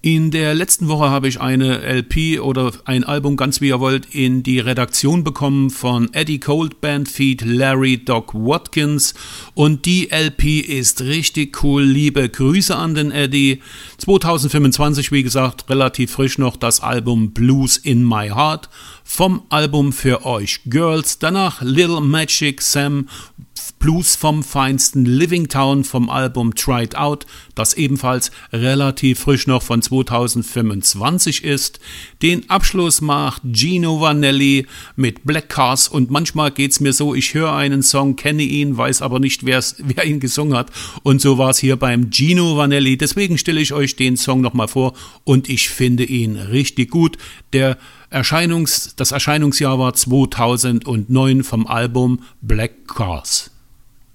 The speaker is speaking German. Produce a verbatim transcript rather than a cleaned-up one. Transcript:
In der letzten Woche habe ich eine L P oder ein Album, ganz wie ihr wollt, in die Redaktion bekommen von Eddie Goldband feat. Larry Doc Watkins und die L P ist richtig cool. Liebe Grüße an den Eddie. zwanzig fünfundzwanzig, wie gesagt, relativ frisch noch das Album Blues in My Heart vom Album für euch Girls. Danach Little Magic Sam, Blues vom Feinsten, Living Town vom Album Tried Out, das ebenfalls relativ frisch noch von zwanzig fünfundzwanzig ist. Den Abschluss macht Gino Vanelli mit Black Cars und manchmal geht's mir so, ich höre einen Song, kenne ihn, weiß aber nicht, wer's, wer ihn gesungen hat und so war es hier beim Gino Vanelli. Deswegen stelle ich euch den Song nochmal vor und ich finde ihn richtig gut. Der Erscheinungs, das Erscheinungsjahr war zweitausendneun vom Album Black Cars.